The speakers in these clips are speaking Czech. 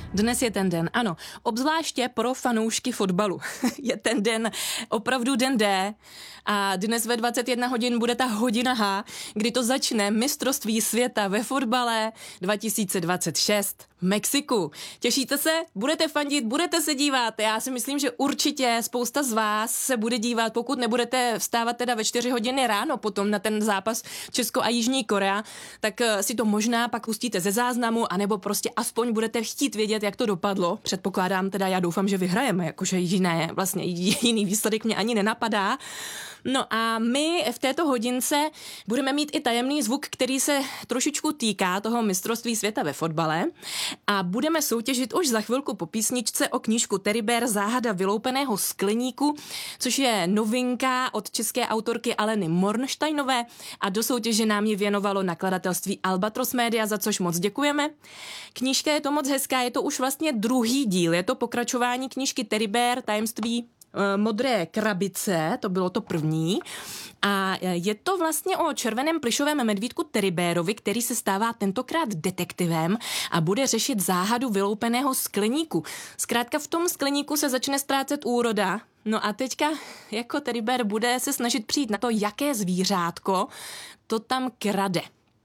Dnes je ten den, ano, obzvláště pro fanoušky fotbalu. Je ten den opravdu den D a dnes ve 21 hodin bude ta hodina H, kdy to začne mistrovství světa ve fotbale 2026 v Mexiku. Těšíte se? Budete fandit? Budete se dívat? Já si myslím, že určitě spousta z vás se bude dívat, pokud nebudete vstávat teda ve 4 hodiny ráno potom na ten zápas Česko a Jižní Korea, tak si to možná pak pustíte ze záznamu, anebo prostě aspoň budete chtít vědět, jak to dopadlo. Předpokládám teda, já doufám, že vyhrajeme, jakože jiný výsledek mě ani nenapadá. No a my v této hodince budeme mít i tajemný zvuk, který se trošičku týká toho mistrovství světa ve fotbale a budeme soutěžit už za chvilku po písničce o knížku Teddy Bear Záhada vyloupeného skleníku, což je novinka od české autorky Aleny Mornsteinové a do soutěže nám ji věnovalo nakladatelství Albatros Media, za což moc děkujeme. Knížka je to moc hezká, je to už vlastně druhý díl, je to pokračování knížky Teddy Bear Tajemství modré krabice, to bylo to první. A je to vlastně o červeném plyšovém medvídku Teddy Bearovi, který se stává tentokrát detektivem a bude řešit záhadu vyloupeného skleníku. Zkrátka v tom skleníku se začne ztrácet úroda. No a teďka jako Teddy Bear bude se snažit přijít na to, jaké zvířátko to tam krade.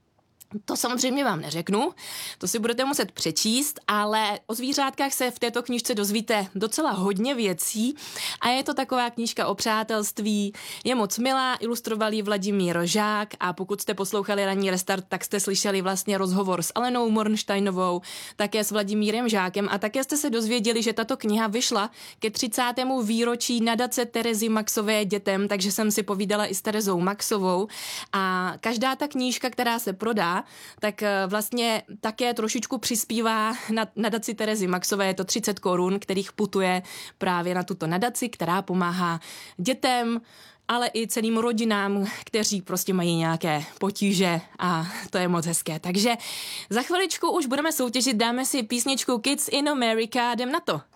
To samozřejmě vám neřeknu, to si budete muset přečíst, ale o zvířátkách se v této knížce dozvíte docela hodně věcí a je to taková knížka o přátelství, je moc milá, ilustroval ji Vladimír Žák a pokud jste poslouchali Ranní restart, tak jste slyšeli vlastně rozhovor s Alenou Mornsteinovou, také s Vladimírem Žákem a také jste se dozvěděli, že tato kniha vyšla ke 30. výročí nadace Terezy Maxové dětem, takže jsem si povídala i s Terezou Maxovou a každá ta knížka, která se prodá, tak vlastně také trošičku přispívá na nadaci Terezy Maxové, je to 30 korun, kterých putuje právě na tuto nadaci, která pomáhá dětem, ale i celým rodinám, kteří prostě mají nějaké potíže a to je moc hezké. Takže za chviličku už budeme soutěžit, dáme si písničku Kids in America, jdem na to.